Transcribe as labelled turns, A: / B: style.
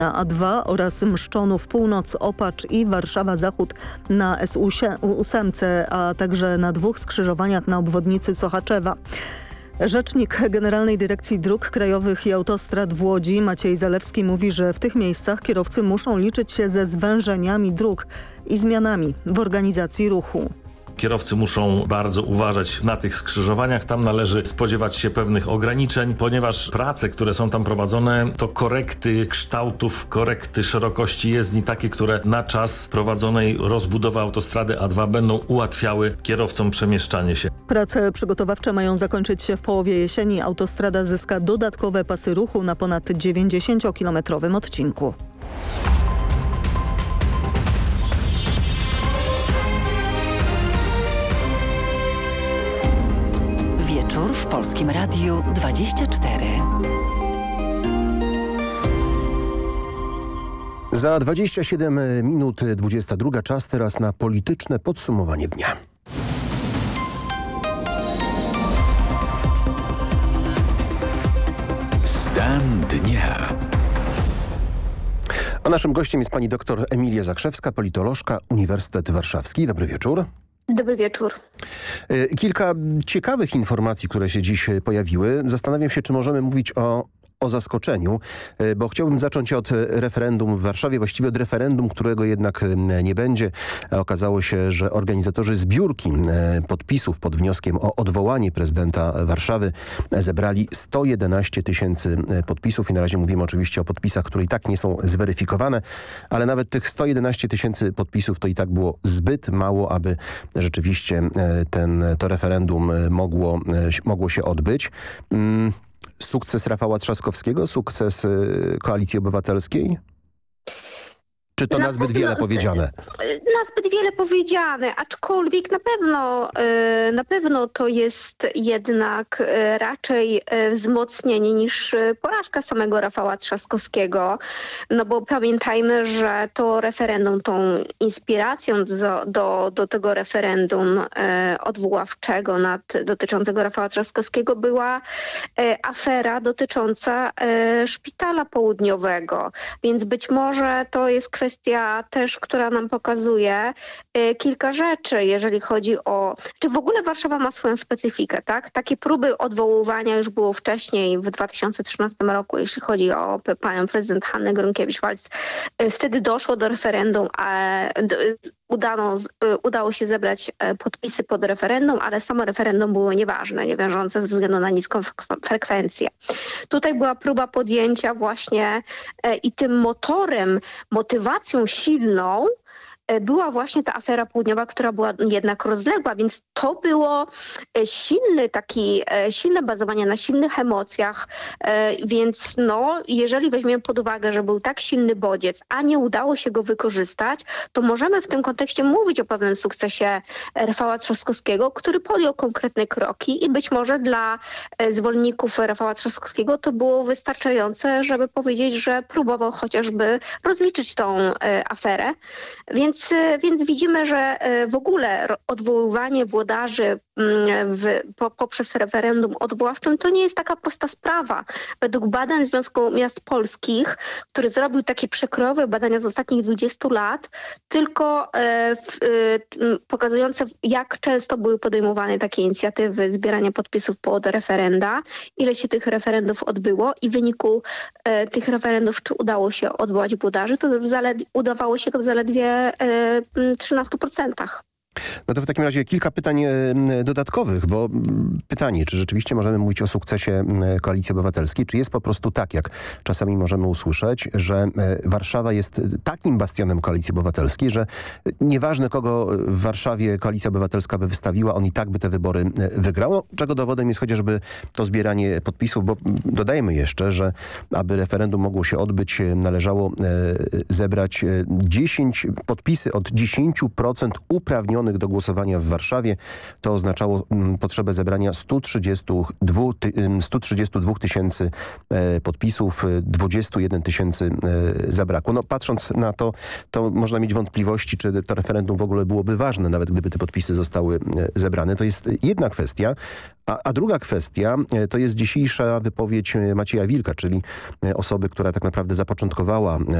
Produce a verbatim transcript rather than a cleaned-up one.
A: na A dwa oraz Mszczonów Północ, Opacz i Warszawa Zachód na S osiem, a także na dwóch skrzyżowaniach na obwodnicy Sochaczewa. Rzecznik Generalnej Dyrekcji Dróg Krajowych i Autostrad w Łodzi Maciej Zalewski mówi, że w tych miejscach kierowcy muszą liczyć się ze zwężeniami dróg i zmianami w organizacji ruchu.
B: Kierowcy muszą bardzo uważać na tych skrzyżowaniach. Tam należy spodziewać się pewnych ograniczeń, ponieważ prace, które są tam prowadzone, to korekty kształtów, korekty szerokości jezdni, takie, które na czas prowadzonej rozbudowy autostrady A dwa będą ułatwiały kierowcom przemieszczanie się.
A: Prace przygotowawcze mają zakończyć się w połowie jesieni. Autostrada zyska dodatkowe pasy ruchu na ponad dziewięćdziesięciokilometrowym odcinku.
C: Wieczór w Polskim Radiu dwadzieścia cztery.
D: Za dwadzieścia siedem minut dwudziesta druga, czas teraz na polityczne podsumowanie dnia.
E: Stan dnia.
D: A naszym gościem jest pani doktor Emilia Zakrzewska, politolożka, Uniwersytet Warszawski. Dobry wieczór.
F: Dobry wieczór.
D: Kilka ciekawych informacji, które się dziś pojawiły. Zastanawiam się, czy możemy mówić o o zaskoczeniu, bo chciałbym zacząć od referendum w Warszawie, właściwie od referendum, którego jednak nie będzie. Okazało się, że organizatorzy zbiórki podpisów pod wnioskiem o odwołanie prezydenta Warszawy zebrali sto jedenaście tysięcy podpisów i na razie mówimy oczywiście o podpisach, które i tak nie są zweryfikowane, ale nawet tych sto jedenaście tysięcy podpisów to i tak było zbyt mało, aby rzeczywiście ten, to referendum mogło, mogło się odbyć. Hmm. Sukces Rafała Trzaskowskiego? Sukces y, Koalicji Obywatelskiej? Czy to na, na zbyt wiele powiedziane?
F: Na zbyt wiele powiedziane, aczkolwiek na pewno, na pewno to jest jednak raczej wzmocnienie niż porażka samego Rafała Trzaskowskiego. No bo pamiętajmy, że to referendum, tą inspiracją do, do, do tego referendum odwoławczego nad, dotyczącego Rafała Trzaskowskiego była afera dotycząca Szpitala Południowego. Więc być może to jest kwestia Kwestia też, która nam pokazuje y, kilka rzeczy, jeżeli chodzi o... Czy w ogóle Warszawa ma swoją specyfikę, tak? Takie próby odwoływania już było wcześniej, w dwa tysiące trzynastym roku, jeśli chodzi o panią prezydent Hannę Gronkiewicz-Waltz. Y, wtedy doszło do referendum, a do, udano, y, udało się zebrać y, podpisy pod referendum, ale samo referendum było nieważne, niewiążące ze względu na niską frekwencję. Tutaj była próba podjęcia właśnie y, i tym motorem, motywacją silną była właśnie ta afera południowa, która była jednak rozległa, więc to było silny taki, silne bazowanie na silnych emocjach, więc no, jeżeli weźmiemy pod uwagę, że był tak silny bodziec, a nie udało się go wykorzystać, to możemy w tym kontekście mówić o pewnym sukcesie Rafała Trzaskowskiego, który podjął konkretne kroki i być może dla zwolenników Rafała Trzaskowskiego to było wystarczające, żeby powiedzieć, że próbował chociażby rozliczyć tą aferę, więc Więc, więc widzimy, że w ogóle odwoływanie włodarzy w, po, poprzez referendum odwoławczym to nie jest taka prosta sprawa. Według badań Związku Miast Polskich, który zrobił takie przekrojowe badania z ostatnich dwudziestu lat, tylko e, w, e, pokazujące, jak często były podejmowane takie inicjatywy zbierania podpisów pod referenda, ile się tych referendów odbyło i w wyniku e, tych referendów, czy udało się odwołać włodarzy, to zaled- udawało się to w zaledwie e, trzynastu procentach.
D: No to w takim razie kilka pytań dodatkowych, bo pytanie, czy rzeczywiście możemy mówić o sukcesie Koalicji Obywatelskiej, czy jest po prostu tak, jak czasami możemy usłyszeć, że Warszawa jest takim bastionem Koalicji Obywatelskiej, że nieważne kogo w Warszawie Koalicja Obywatelska by wystawiła, on i tak by te wybory wygrał, czego dowodem jest chociażby to zbieranie podpisów, bo dodajmy jeszcze, że aby referendum mogło się odbyć, należało zebrać dziesięć podpisy od dziesięciu procent uprawnionych uprawnionych do głosowania w Warszawie. To oznaczało mm, potrzebę zebrania stu trzydziestu dwóch tysięcy e, podpisów, dwudziestu jeden tysięcy e, zabrakło. No, patrząc na to, to można mieć wątpliwości, czy to referendum w ogóle byłoby ważne, nawet gdyby te podpisy zostały e, zebrane. To jest jedna kwestia. A, a druga kwestia e, to jest dzisiejsza wypowiedź Macieja Wilka, czyli e, osoby, która tak naprawdę zapoczątkowała